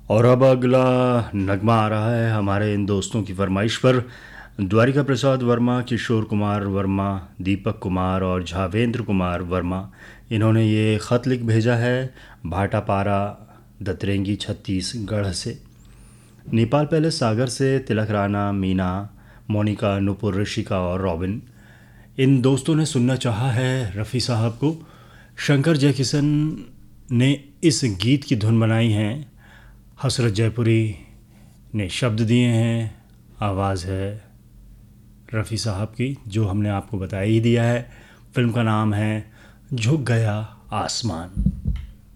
और अब अगला नगमा आ रहा है हमारे इन दोस्तों की फरमाइश पर। द्वारिका प्रसाद वर्मा, किशोर कुमार वर्मा, दीपक कुमार और झावेंद्र कुमार वर्मा, इन्होंने ये ख़त लिख भेजा है भाटापारा, दतरेंगी, छत्तीसगढ़ से। नेपाल पैलेस सागर से तिलक राणा, मीना, मोनिका, नुपुर, ऋषिका और रॉबिन, इन दोस्तों ने सुनना चाहा है रफ़ी साहब को। शंकर जयकिशन ने इस गीत की धुन बनाई है, हसरत जयपुरी ने शब्द दिए हैं, आवाज़ है रफ़ी साहब की, जो हमने आपको बता ही दिया है। फिल्म का नाम है झुक गया आसमान।